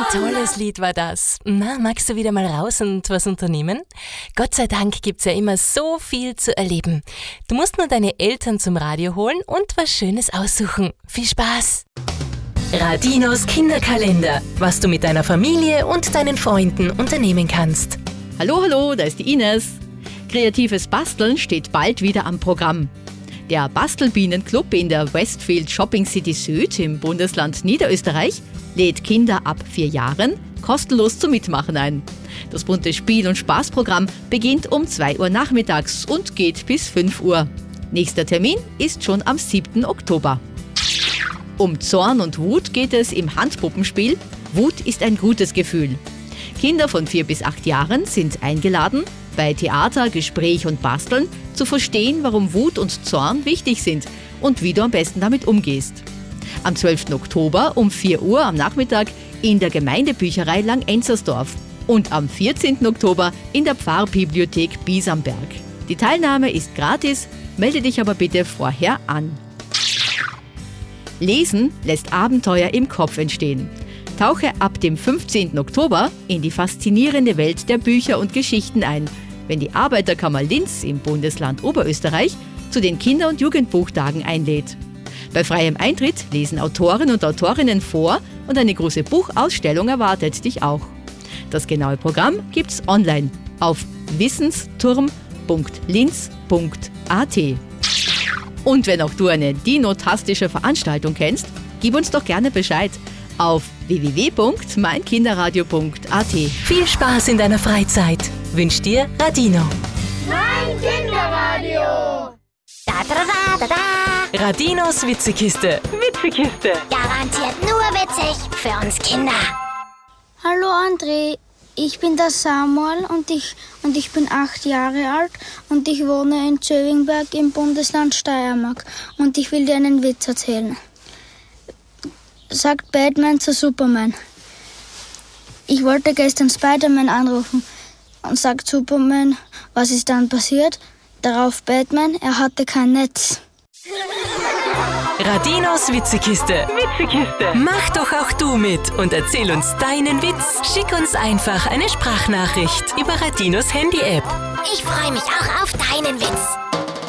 tolles Lied war das. Na, magst du wieder mal raus und was unternehmen? Gott sei Dank gibt's ja immer so viel zu erleben. Du musst nur deine Eltern zum Radio holen und was Schönes aussuchen. Viel Spaß! Radinos Kinderkalender. Was du mit deiner Familie und deinen Freunden unternehmen kannst. Hallo, da ist die Ines. Kreatives Basteln steht bald wieder am Programm. Der Bastelbienenclub in der Westfield Shopping City Süd im Bundesland Niederösterreich lädt Kinder ab 4 Jahren kostenlos zum Mitmachen ein. Das bunte Spiel- und Spaßprogramm beginnt um 2 Uhr nachmittags und geht bis 5 Uhr. Nächster Termin ist schon am 7. Oktober. Um Zorn und Wut geht es im Handpuppenspiel Wut ist ein gutes Gefühl. Kinder von 4 bis 8 Jahren sind eingeladen, bei Theater, Gespräch und Basteln zu verstehen, warum Wut und Zorn wichtig sind und wie du am besten damit umgehst. Am 12. Oktober um 4 Uhr am Nachmittag in der Gemeindebücherei Langenzersdorf und am 14. Oktober in der Pfarrbibliothek Biesamberg. Die Teilnahme ist gratis, melde dich aber bitte vorher an. Lesen lässt Abenteuer im Kopf entstehen. Tauche ab dem 15. Oktober in die faszinierende Welt der Bücher und Geschichten ein, wenn die Arbeiterkammer Linz im Bundesland Oberösterreich zu den Kinder- und Jugendbuchtagen einlädt. Bei freiem Eintritt lesen Autoren und Autorinnen vor und eine große Buchausstellung erwartet dich auch. Das genaue Programm gibt's online auf wissensturm.linz.at. Und wenn auch du eine dinotastische Veranstaltung kennst, gib uns doch gerne Bescheid auf www.meinkinderradio.at. Viel Spaß in deiner Freizeit. Wünscht dir Radino. Mein Kinderradio. Da, da, da, da, da. Radinos Witzekiste. Garantiert nur witzig für uns Kinder. Hallo André, ich bin der Samuel und ich bin 8 Jahre alt und ich wohne in Zöwingberg im Bundesland Steiermark und ich will dir einen Witz erzählen. Sagt Batman zu Superman: Ich wollte gestern Spider-Man anrufen. Und sagt Superman: Was ist dann passiert? Darauf Batman: Er hatte kein Netz. Radinos Witzekiste. Mach doch auch du mit und erzähl uns deinen Witz. Schick uns einfach eine Sprachnachricht über Radinos Handy-App. Ich freue mich auch auf deinen Witz.